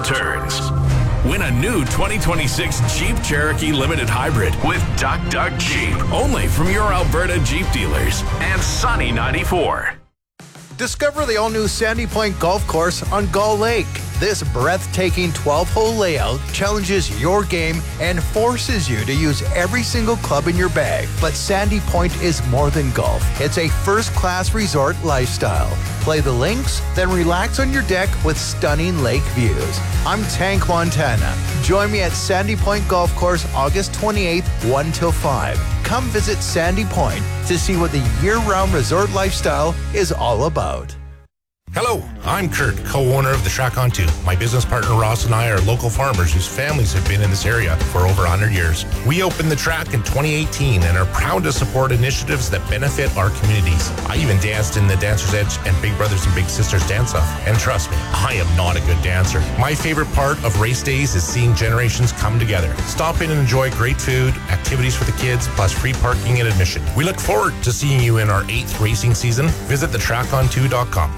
returns. Win a new 2026 Jeep Cherokee Limited Hybrid with Duck Duck Jeep. Only from your Alberta Jeep dealers and Sunny 94. Discover the all-new Sandy Point Golf Course on Gull Lake. This breathtaking 12-hole layout challenges your game and forces you to use every single club in your bag. But Sandy Point is more than golf. It's a first-class resort lifestyle. Play the links, then relax on your deck with stunning lake views. I'm Tank Montana. Join me at Sandy Point Golf Course August 28th, 1 till 5. Come visit Sandy Point to see what the year-round resort lifestyle is all about. Hello, I'm Kurt, co-owner of the Track on 2. My business partner Ross and I are local farmers whose families have been in this area for over 100 years. We opened the track in 2018 and are proud to support initiatives that benefit our communities. I even danced in the Dancer's Edge and Big Brothers and Big Sisters dance-off. And trust me, I am not a good dancer. My favorite part of race days is seeing generations come together. Stop in and enjoy great food, activities for the kids, plus free parking and admission. We look forward to seeing you in our 8th racing season. Visit thetracon2.com.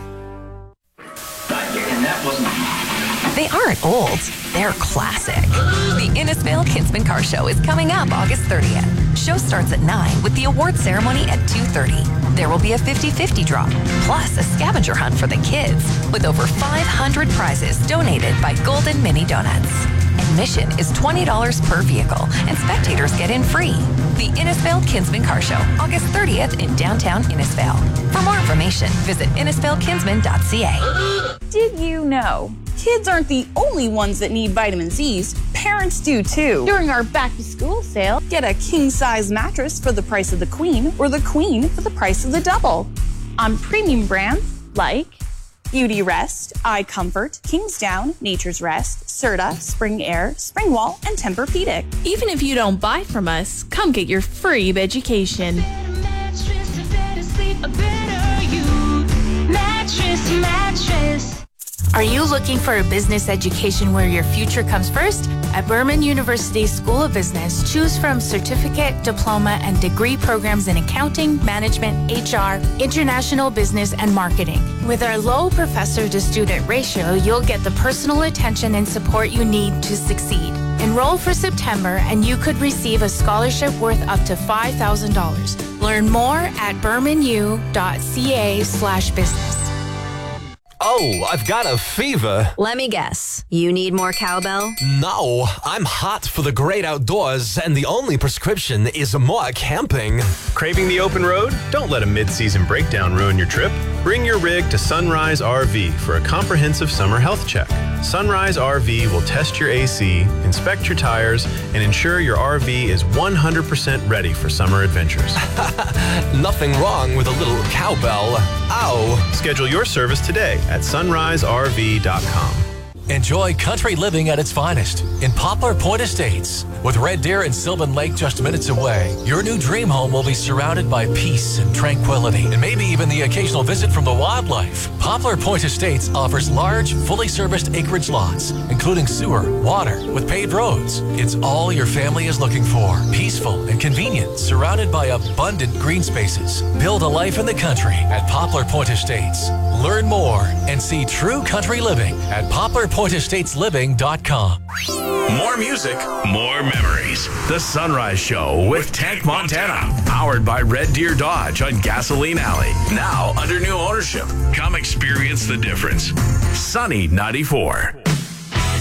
They aren't old, they're classic. The Innisfail Kinsman Car Show is coming up August 30th. Show starts at 9 with the award ceremony at 2:30. There will be a 50-50 draw, plus a scavenger hunt for the kids with over 500 prizes donated by Golden Mini Donuts. Admission is $20 per vehicle, and spectators get in free. The Innisfail Kinsman Car Show, August 30th in downtown Innisfail. For more information, visit innisfailkinsman.ca. Did you know? Kids aren't the only ones that need vitamin C's. Parents do too. During our back-to-school sale, get a king-size mattress for the price of the queen or the queen for the price of the double. On premium brands like Beauty Rest, Eye Comfort, Kingsdown, Nature's Rest, Serta, Spring Air, Springwall, and Tempur-Pedic. Even if you don't buy from us, come get your free education. Are you looking for a business education where your future comes first? At Berman University School of Business, choose from certificate, diploma, and degree programs in accounting, management, HR, international business, and marketing. With our low professor-to-student ratio, you'll get the personal attention and support you need to succeed. Enroll for September, and you could receive a scholarship worth up to $5,000. Learn more at bermanu.ca/business. Oh, I've got a fever. Let me guess. You need more cowbell? No, I'm hot for the great outdoors, and the only prescription is more camping. Craving the open road? Don't let a mid-season breakdown ruin your trip. Bring your rig to Sunrise RV for a comprehensive summer health check. Sunrise RV will test your AC, inspect your tires, and ensure your RV is 100% ready for summer adventures. Nothing wrong with a little cowbell. Ow. Schedule your service today at sunriserv.com. Enjoy country living at its finest in Poplar Point Estates. With Red Deer and Sylvan Lake just minutes away, your new dream home will be surrounded by peace and tranquility, and maybe even the occasional visit from the wildlife. Poplar Point Estates offers large, fully serviced acreage lots, including sewer, water, with paved roads. It's all your family is looking for. Peaceful and convenient, surrounded by abundant green spaces. Build a life in the country at Poplar Point Estates. Learn more and see true country living at poplarpointestatesLiving.com. More music, more memories. The Sunrise Show with Tank Montana. Powered by Red Deer Dodge on Gasoline Alley. Now under new ownership. Come experience the difference. Sunny 94.